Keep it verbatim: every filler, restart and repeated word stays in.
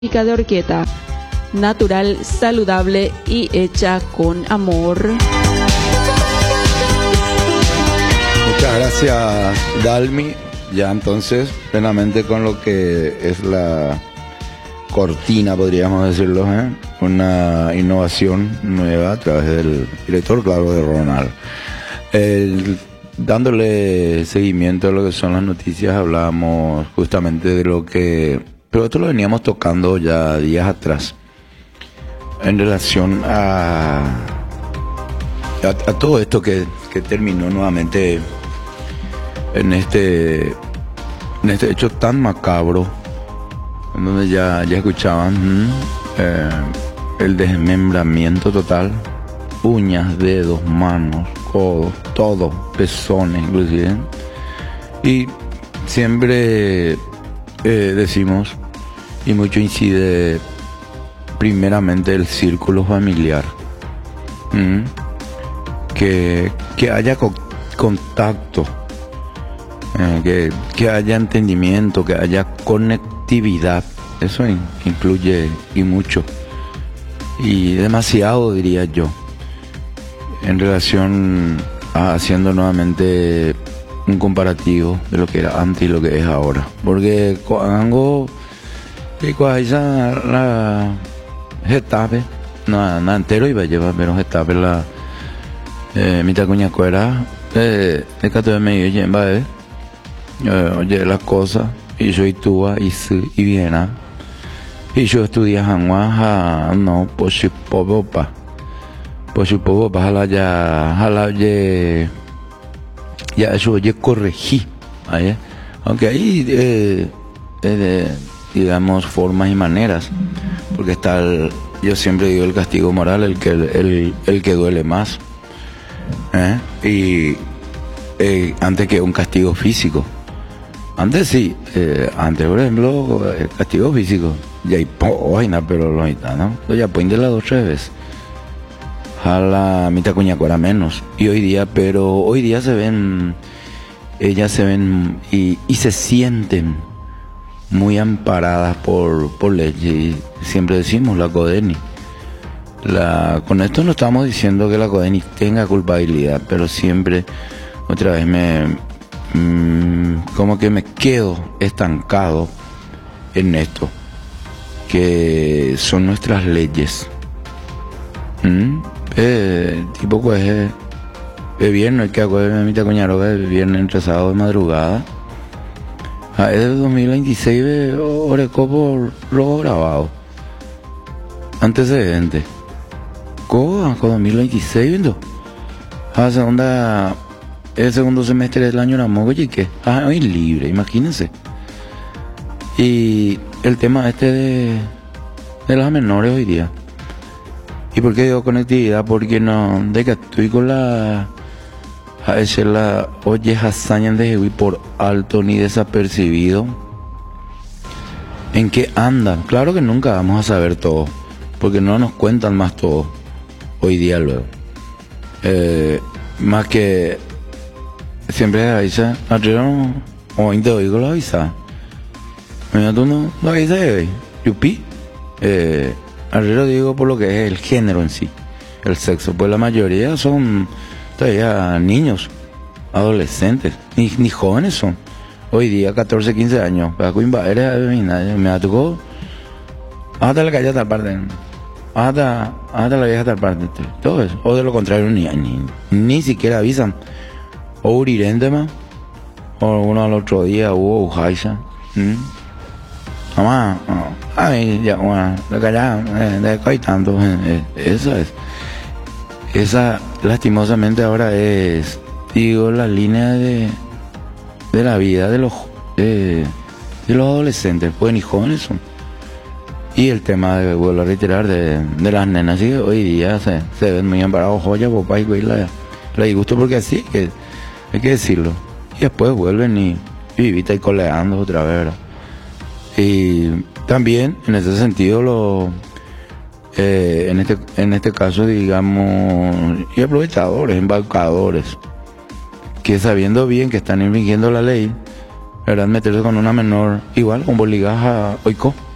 de Orqueta, natural, saludable y hecha con amor. Muchas gracias, Dalmi. Ya entonces, plenamente con lo que es la cortina, podríamos decirlo, ¿eh? Una innovación nueva a través del director, claro, de Ronald. El, dándole seguimiento a lo que son las noticias, hablábamos justamente de lo que... Pero esto lo veníamos tocando ya días atrás, en relación a, a, a todo esto que, que terminó nuevamente en este, en este hecho tan macabro, en donde ya, ya escuchaban eh, el desmembramiento total, uñas, dedos, manos, codos, todo, pezones inclusive. Y siempre eh, decimos, y mucho incide primeramente el círculo familiar, ¿Mm? que, que haya co contacto, eh, que, que haya entendimiento, que haya conectividad. Eso in incluye y mucho, y demasiado, diría yo, en relación a haciendo nuevamente un comparativo de lo que era antes y lo que es ahora. Porque cuando esa la Getafe, no, no entero iba a llevar, pero Getafe la eh, mitad cuña cuera eh, de cato de medio lleva eh, oye las cosas y yo y tú y su y viena y yo estudié hanwa no pues si popa pues si popa jala ya jala ye ya eso ye corregí ahí, aunque ahí eh, eh, digamos formas y maneras, porque está el, yo siempre digo el castigo moral, el que el, el que duele más, ¿eh? y eh, antes que un castigo físico. Antes sí, eh, antes por ejemplo el castigo físico ya hay vaina, pero lo gitanos ¿no? Ya pueden de las dos tres veces a la mitad cuñacuara menos, y hoy día, pero hoy día se ven, ellas se ven y, y se sienten muy amparadas por, por ley. Y siempre decimos la CODENI. La, con esto no estamos diciendo que la CODENI tenga culpabilidad, pero siempre, otra vez, me mmm, como que me quedo estancado en esto, que son nuestras leyes. ¿Mm? Eh, tipo pues eh, el viernes, que hago de mi tacoñaro, el viernes entre sábado de madrugada. Ah, es del dos mil veintiséis, de Oreco por lo grabado. Antecedente. ¿Cómo? ¿Con dos mil veintiséis viendo? Ah, segunda, el segundo semestre del año era mogo y qué. Ah, hoy libre, imagínense. Y el tema este de, de las menores hoy día. ¿Y por qué digo conectividad? Porque no, de que estoy con la... A veces la oye hazañan de Jehová por alto ni desapercibido. ¿En qué andan? Claro que nunca vamos a saber todo, porque no nos cuentan más todo hoy día luego. Eh, más que siempre avisa, atrero o inte oigo la avisa. Mira tú no lo avisa de yupi. Eh, atrero digo por lo que es el género en sí, el sexo, pues la mayoría son todavía niños, adolescentes, ni, ni jóvenes son. Hoy día, catorce, quince años. Me tocó hasta la calle a tal parte, hasta, hasta la vieja a tal parte, todo eso. O de lo contrario, ni, ni, ni siquiera avisan. O urirente más, o uno al otro día hubo ujaisa. Mamá, ay, ya, bueno, la calle, de hay tanto, eso es. Esa, lastimosamente, ahora es, digo, la línea de, de la vida de los, de, de los adolescentes, pues ni jóvenes son. Y el tema, de, vuelvo a reiterar, de, de las nenas, sí, hoy día se, se ven muy amparados, joya, papá, y güey, la, la disgusto, porque así, que, hay que decirlo. Y después vuelven y, y vivita y coleando otra vez, ¿verdad? Y también, en ese sentido, lo... Eh, en este en este caso, digamos, y aprovechadores, embaucadores, que sabiendo bien que están infringiendo la ley, ¿verdad?, meterse con una menor, igual como ligas a Oiko,